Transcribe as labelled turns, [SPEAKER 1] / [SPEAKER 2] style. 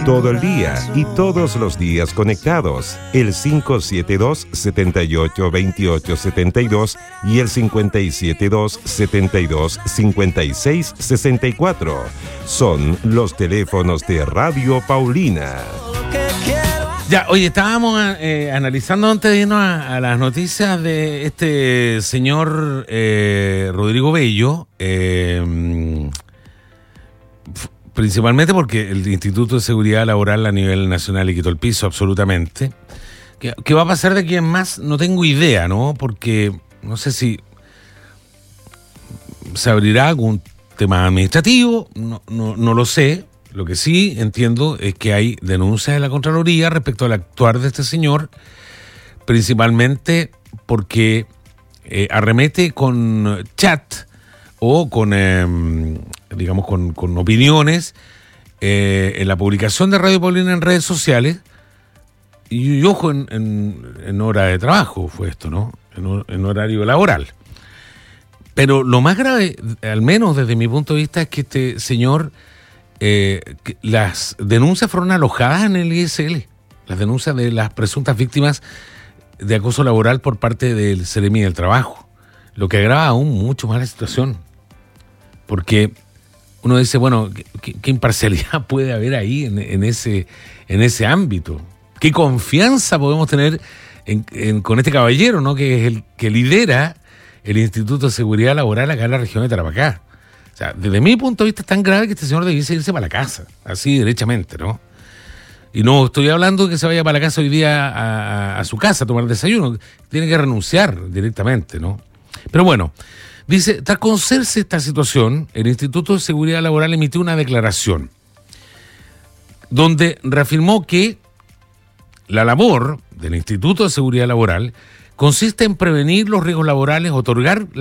[SPEAKER 1] Todo el día y todos los días conectados. El 572-782872 y el 572-725664. Son los teléfonos de Radio Paulina.
[SPEAKER 2] Ya, oye, estábamos analizando antes de irnos a las noticias de este señor Rodrigo Bello, principalmente porque el Instituto de Seguridad Laboral a nivel nacional le quitó el piso absolutamente. ¿Qué va a pasar de aquí en más? No tengo idea, ¿no? Porque no sé si se abrirá algún tema administrativo, no lo sé. Lo que sí entiendo es que hay denuncias de la Contraloría respecto al actuar de este señor, principalmente porque arremete con chat o con, digamos, con opiniones en la publicación de Radio Paulina en redes sociales. Y ojo, en hora de trabajo fue esto, ¿no? En horario laboral. Pero lo más grave, al menos desde mi punto de vista, es que este señor... las denuncias fueron alojadas en el ISL, las denuncias de las presuntas víctimas de acoso laboral por parte del Seremi del Trabajo, lo que agrava aún mucho más la situación, porque uno dice, bueno, ¿qué imparcialidad puede haber ahí en ese ámbito? ¿Qué confianza podemos tener con este caballero, ¿no? Que es el que lidera el Instituto de Seguridad Laboral acá en la región de Tarapacá? O sea, desde mi punto de vista es tan grave que este señor debiese irse para la casa, así derechamente, ¿no? Y no estoy hablando de que se vaya para la casa hoy día a su casa a tomar desayuno, tiene que renunciar directamente, ¿no? Pero bueno, dice, tras conocerse esta situación, el Instituto de Seguridad Laboral emitió una declaración donde reafirmó que la labor del Instituto de Seguridad Laboral consiste en prevenir los riesgos laborales, otorgar